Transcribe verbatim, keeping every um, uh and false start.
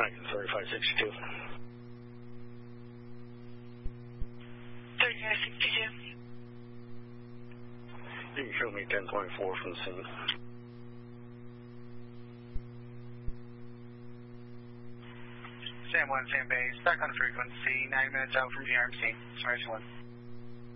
Huntington thirty-five sixty-two. thirty-five sixty-two. You can show me ten twenty-four from the scene. San Juan, San Base, back on frequency, nine minutes out from G R M C. Sorry, one.